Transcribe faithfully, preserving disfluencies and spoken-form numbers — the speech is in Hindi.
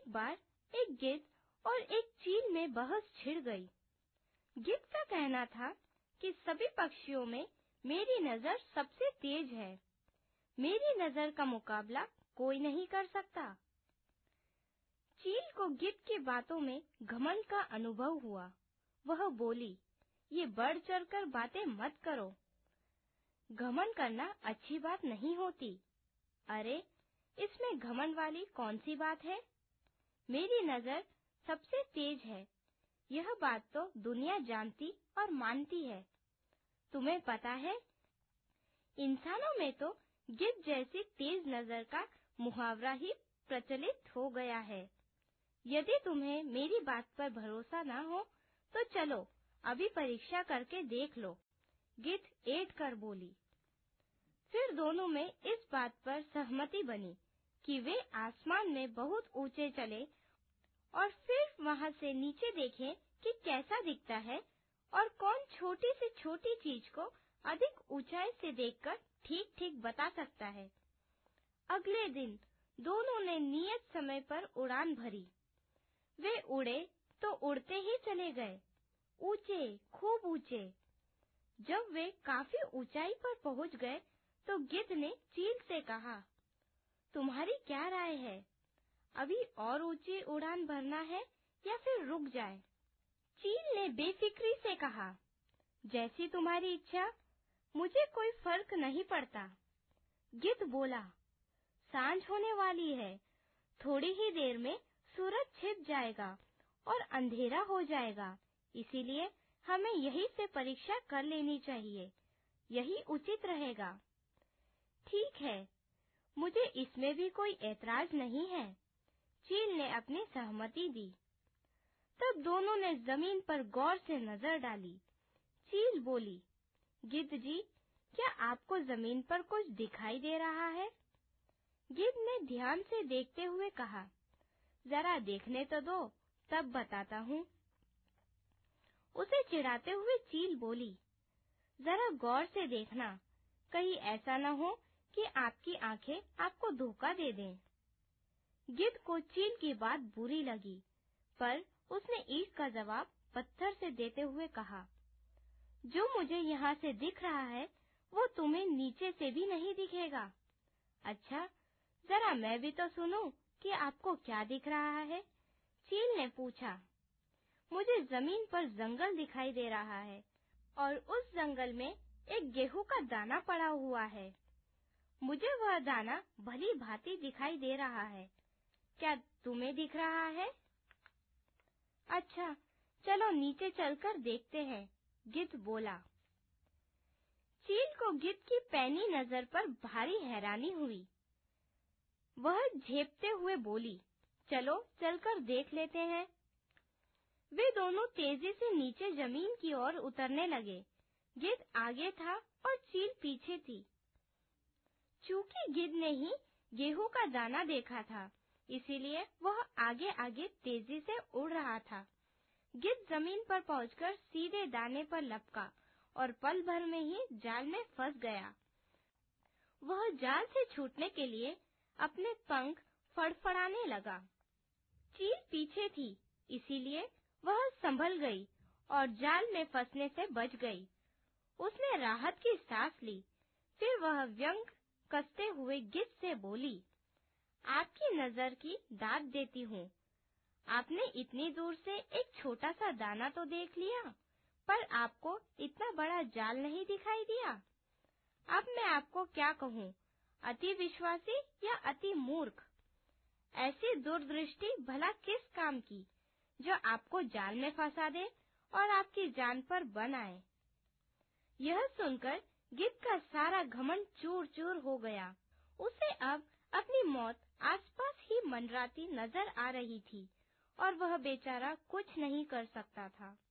एक बार एक गिद्ध और एक चील में बहस छिड़ गई। गिद्ध का कहना था कि सभी पक्षियों में मेरी नजर सबसे तेज है, मेरी नजर का मुकाबला कोई नहीं कर सकता। चील को गिद्ध की बातों में घमंड का अनुभव हुआ। वह बोली, ये बढ़ चढ़कर बातें मत करो, घमंड करना अच्छी बात नहीं होती। अरे, इसमें घमंड वाली कौन सी बात है? मेरी नजर सबसे तेज है, यह बात तो दुनिया जानती और मानती है। तुम्हें पता है, इंसानों में तो गिद्ध जैसी तेज नजर का मुहावरा ही प्रचलित हो गया है। यदि तुम्हें मेरी बात पर भरोसा ना हो तो चलो अभी परीक्षा करके देख लो, गिद्ध ऐंठ कर बोली। फिर दोनों में इस बात पर सहमति बनी कि वे आसमान में बहुत ऊंचे चले और फिर वहां से नीचे देखें कि कैसा दिखता है और कौन छोटी से छोटी चीज को अधिक ऊंचाई से देखकर ठीक-ठीक बता सकता है। अगले दिन दोनों ने नियत समय पर उड़ान भरी। वे उड़े तो उड़ते ही चले गए, ऊंचे, खूब ऊंचे। जब वे काफी ऊंचाई पर पहुंच गए तो गिद्ध ने चील से कहा, तुम्हारी क्या राय है? अभी और ऊंची उड़ान भरना है या फिर रुक जाए? चील ने बेफिक्री से कहा, जैसी तुम्हारी इच्छा, मुझे कोई फर्क नहीं पड़ता। गिद्ध बोला, सांझ होने वाली है, थोड़ी ही देर में सूरज छिप जाएगा और अंधेरा हो जाएगा, इसीलिए हमें यहीं से परीक्षा कर लेनी चाहिए, यही उचित रहेगा। ठीक है, मुझे इसमें भी कोई ऐतराज नहीं है, चील ने अपनी सहमति दी। तब दोनों ने जमीन पर गौर से नजर डाली। चील बोली, गिद्ध जी, क्या आपको जमीन पर कुछ दिखाई दे रहा है? गिद्ध ने ध्यान से देखते हुए कहा, जरा देखने तो दो, तब बताता हूँ। उसे चिढ़ाते हुए चील बोली, जरा गौर से देखना, कहीं ऐसा न हो कि आपकी आंखें आपको धोखा दे दें। गिद्ध को चील की बात बुरी लगी, पर उसने ईंट का जवाब पत्थर से देते हुए कहा, जो मुझे यहाँ से दिख रहा है वो तुम्हें नीचे से भी नहीं दिखेगा। अच्छा, जरा मैं भी तो सुनूं कि आपको क्या दिख रहा है? चील ने पूछा। मुझे जमीन पर जंगल दिखाई दे रहा है और उस जंगल में एक गेहूं का दाना पड़ा हुआ है। मुझे वह दाना भली भांति दिखाई दे रहा है, क्या तुम्हें दिख रहा है? अच्छा, चलो नीचे चलकर देखते हैं, गिद्ध बोला। चील को गिद्ध की पैनी नजर पर भारी हैरानी हुई। वह झेपते हुए बोली, चलो चलकर देख लेते हैं। वे दोनों तेजी से नीचे जमीन की ओर उतरने लगे। गिद्ध आगे था और चील पीछे थी। चूंकि गिद्ध ने ही गेहूं का दाना देखा था, इसीलिए वह आगे आगे तेजी से उड़ रहा था। गिद्ध जमीन पर पहुंचकर सीधे दाने पर लपका और पल भर में ही जाल में फंस गया। वह जाल से छूटने के लिए अपने पंख फड़फड़ाने लगा। चील पीछे थी, इसीलिए वह संभल गई और जाल में फंसने से बच गई। उसने राहत की सांस ली। फिर वह व्यंग कसते हुए गिद्ध से बोली, आपकी नजर की दाद देती हूँ। आपने इतनी दूर से एक छोटा सा दाना तो देख लिया, पर आपको इतना बड़ा जाल नहीं दिखाई दिया। अब मैं आपको क्या कहूँ, अति विश्वासी या अति मूर्ख? ऐसी दूरदृष्टि भला किस काम की, जो आपको जाल में फंसा दे और आपकी जान पर बन आए। यह सुनकर गिद्ध का सारा घमंड चूर-चूर हो गया। उसे अब अपनी मौत आसपास ही मंडराती नजर आ रही थी और वह बेचारा कुछ नहीं कर सकता था।